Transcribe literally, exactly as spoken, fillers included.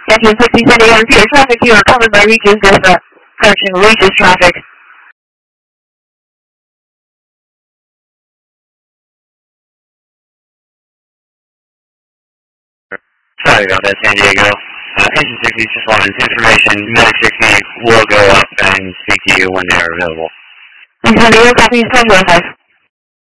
Yankee sixty San Diego Pier traffic, you are covered by Regis with uh, approaching Regis traffic. Sorry about that, San Diego. Uh, Engine sixty just wanted information. Medic sixty will go up and speak to you when they are available. San Diego, copy, ten, go ahead.